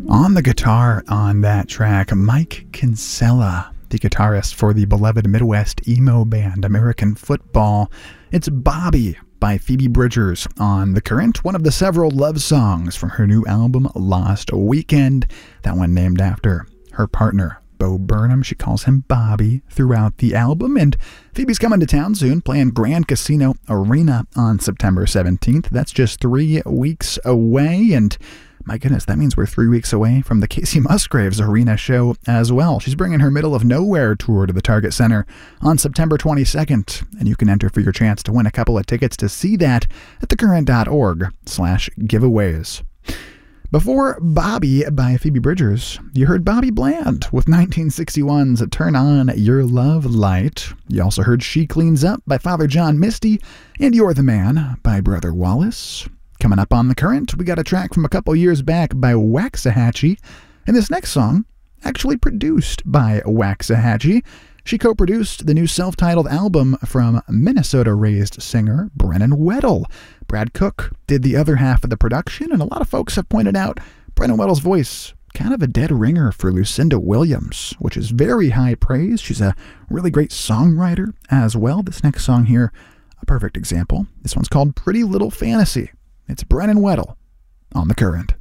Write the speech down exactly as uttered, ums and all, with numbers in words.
On the guitar on that track, Mike Kinsella, the guitarist for the beloved Midwest emo band American Football. It's Bobby by Phoebe Bridgers on The Current, one of the several love songs from her new album Lost Weekend, that one named after her partner Bo Burnham. She calls him Bobby throughout the album, and Phoebe's coming to town soon, playing Grand Casino Arena on September seventeenth. That's just three weeks away, and my goodness, that means we're three weeks away from the Casey Musgraves Arena show as well. She's bringing her Middle of Nowhere tour to the Target Center on September twenty-second, and you can enter for your chance to win a couple of tickets to see that at thecurrent.org slash giveaways. Before Bobby by Phoebe Bridgers, you heard Bobby Bland with nineteen sixty-one's Turn On Your Love Light. You also heard She Cleans Up by Father John Misty and You're the Man by Brother Wallace. Coming up on The Current, we got a track from a couple years back by Waxahachie, and this next song actually produced by Waxahachie. She co-produced the new self-titled album from Minnesota-raised singer Brennan Weddle. Brad Cook did the other half of the production, and a lot of folks have pointed out Brennan Weddle's voice, kind of a dead ringer for Lucinda Williams, which is very high praise. She's a really great songwriter as well. This next song here, a perfect example. This one's called Pretty Little Fantasy. It's Brennan Weddle on The Current.